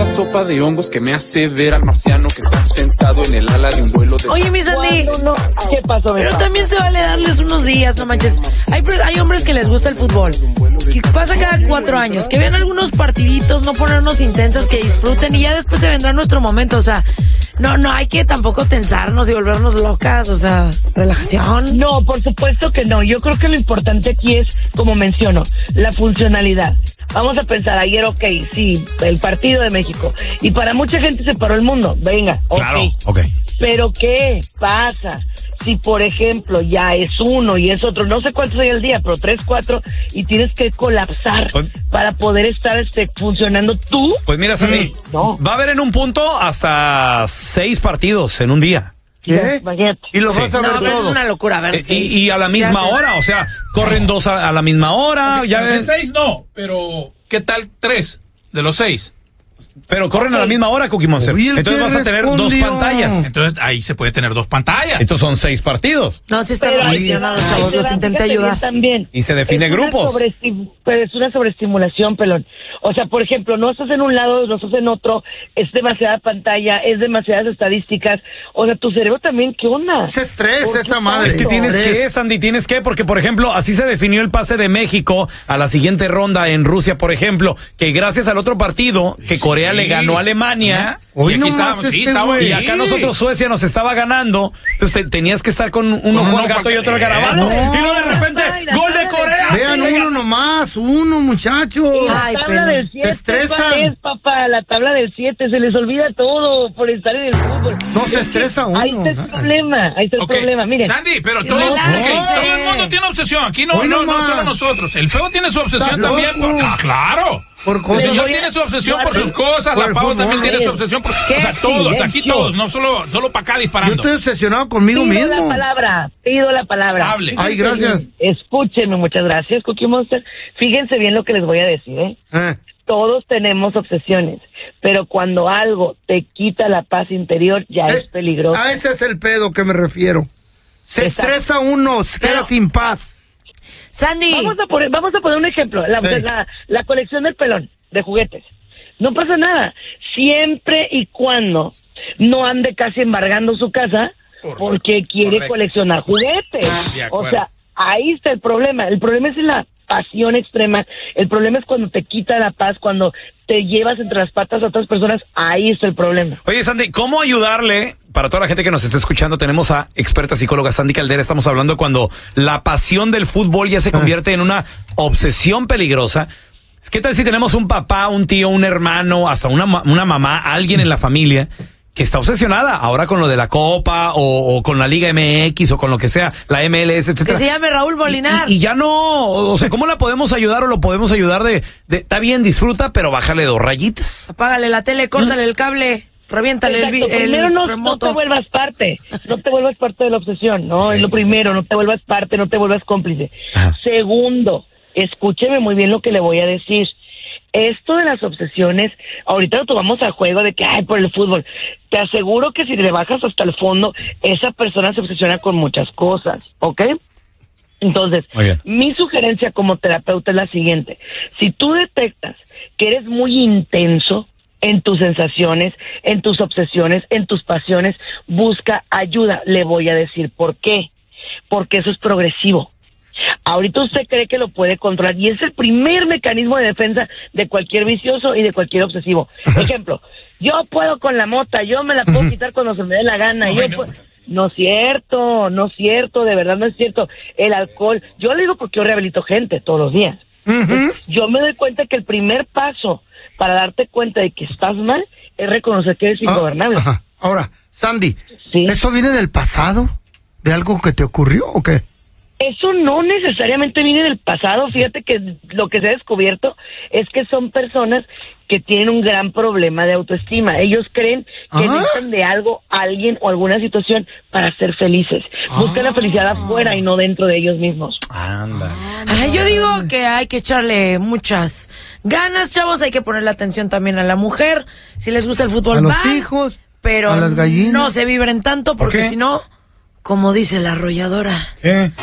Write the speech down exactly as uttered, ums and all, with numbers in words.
sopa de hongos que me hace ver al marciano que está sentado en el ala de un vuelo de... Oye, mi Sandy, No, no, ¿qué pasó, pero Beto? también se vale darles unos días, no manches. Hay, hay hombres que les gusta el fútbol, que pasa cada cuatro años, que vean algunos partiditos, no ponernos intensas, que disfruten y ya después se vendrá nuestro momento, o sea, no, no hay que tampoco tensarnos y volvernos locas, o sea, relajación. No, por supuesto que no. Yo creo que lo importante aquí es, como menciono, la funcionalidad. Vamos a pensar, ayer, ok, sí, el partido de México. Y para mucha gente se paró el mundo. Venga, ok. Claro, ok. Pero ¿qué pasa si, por ejemplo, ya es uno y es otro? No sé cuántos hay al día, pero tres, cuatro, y tienes que colapsar Pues, para poder estar este, funcionando tú. Pues mira, Sandy, No. va a haber en un punto hasta seis partidos en un día. ¿Qué? Imagínate. Y lo Sí. vas a No, ver pero es todo. una locura, a ver. Eh, sí. y, y a la ¿Qué misma haces? hora, o sea, corren dos a, a la misma hora, ya De ves, seis no, pero ¿qué tal tres de los seis? pero corren a la misma hora, Cookie Monster. Uy, el Entonces que vas a tener dos respondió. pantallas. Entonces ahí se puede tener dos pantallas. Estos son seis partidos. No, sí están Pero ahí aficionados, te va, chavos, ahí te los va, intenté fíjate bien ayudar. También. Y se define Es una grupos. sobreestim- Pero es una sobreestimulación, pelón. O sea, por ejemplo, no estás en un lado, no estás en otro, es demasiada pantalla, es demasiadas estadísticas. O sea, tu cerebro también, ¿qué onda? Es estrés Por esa madre. Es que tienes Estrés. que, Sandy, tienes que, porque por ejemplo, así se definió el pase de México a la siguiente ronda en Rusia, por ejemplo, que gracias al otro partido, que Corea Sí. le ganó a Alemania, Hoy y aquí nomás estábamos, sí, este estábamos, güey. y acá nosotros Suecia nos estaba ganando, entonces te- tenías que estar con uno Con Juan uno Gato Juan- y otro el Eh, Garabato, no. y luego de repente, Ay, la gol de madre. Corea. Vean uno nomás, uno, muchachos. Ay, La tabla pelón. del siete, estresan. ¿cuál es, papá? La tabla del siete, se les olvida todo por estar en el fútbol. No, se Es que estresa uno. Ahí está el problema, ahí está el Ok, problema. Miren, Sandy, pero Sí, todos, relájense. ok, todo el mundo tiene obsesión. Aquí no, Hoy no, no nomás. solo nosotros. El feo tiene su obsesión Está también. loco. Por, ah, claro. Por El cosas. señor voy a- tiene su obsesión por guarden. sus cosas. Por La el Pavo fútbol. también tiene Qué su obsesión por. O sea, silencio. todos, aquí todos, no solo, solo para acá Yo disparando. estoy obsesionado conmigo pido mismo. la palabra, pido la palabra. Hable. Ay, gracias. Escúchenme, muchas gracias, Cookie Monster. Fíjense bien lo que les voy a decir, ¿eh? Eh, Todos tenemos obsesiones, pero cuando algo te quita la paz interior, ya eh, es peligroso. A ese es el pedo que me refiero. Se Exacto. estresa uno, se queda Pero- sin paz. Sandy, Vamos a poner, vamos a poner un ejemplo, la, Ey. la, la colección del pelón de juguetes. No pasa nada, siempre y cuando no ande casi embargando su casa Correcto, porque quiere correcto. coleccionar juguetes. De O acuerdo. sea, ahí está el problema. El problema es en la pasión extrema. El problema es cuando te quita la paz, cuando te llevas entre las patas a otras personas. Ahí está el problema. Oye, Sandy, ¿cómo ayudarle? Para toda la gente que nos está escuchando, tenemos a experta psicóloga Sandy Caldera. Estamos hablando cuando la pasión del fútbol ya se convierte en una obsesión peligrosa. ¿Qué tal si tenemos un papá, un tío, un hermano, hasta una, ma- una mamá, alguien en la familia que está obsesionada ahora con lo de la Copa o, o con la Liga M X o con lo que sea, la M L S, que etcétera? se llame Raúl Molinar. Y, y ya no, o sea, ¿cómo la podemos ayudar o lo podemos ayudar de, de está bien, disfruta, pero bájale dos rayitas? Apágale la tele, córtale el cable, reviéntale el, vi- Exacto, el primero no, no remoto. te vuelvas parte, no te vuelvas parte de la obsesión, ¿no? Es lo primero, no te vuelvas parte, no te vuelvas cómplice. Ajá. Segundo, escúcheme muy bien lo que le voy a decir. Esto de las obsesiones, ahorita lo tomamos a juego de que, ay, por el fútbol. Te aseguro que si le bajas hasta el fondo, esa persona se obsesiona con muchas cosas, ¿ok? Entonces, Muy bien. mi sugerencia como terapeuta es la siguiente. Si tú detectas que eres muy intenso en tus sensaciones, en tus obsesiones, en tus pasiones, busca ayuda. Le voy a decir por qué. Porque eso es progresivo. Ahorita usted cree que lo puede controlar y es el primer mecanismo de defensa de cualquier vicioso y de cualquier obsesivo. Ejemplo, yo puedo con la mota, yo me la puedo quitar cuando se me dé la gana. Ay, yo no. puedo... No es cierto, no es cierto, de verdad no es cierto. El alcohol, yo le digo porque yo rehabilito gente todos los días. Ujú. Yo me doy cuenta que el primer paso para darte cuenta de que estás mal es reconocer que eres Ah, ingobernable. ajá. Ahora, Sandy, Sí. ¿eso viene del pasado? ¿De algo que te ocurrió o qué? Eso no necesariamente viene del pasado. Fíjate que lo que se ha descubierto es que son personas que tienen un gran problema de autoestima. Ellos creen que ¿Ah? necesitan de algo, alguien o alguna situación para ser felices. Buscan la felicidad afuera y no dentro de ellos mismos. Anda. Ay, yo digo que hay que echarle muchas ganas, chavos. Hay que ponerle atención también a la mujer. Si les gusta el fútbol, A los van, hijos, pero a las gallinas. no se vibren tanto ¿Por porque qué? si no, como dice la arrolladora. ¿Qué?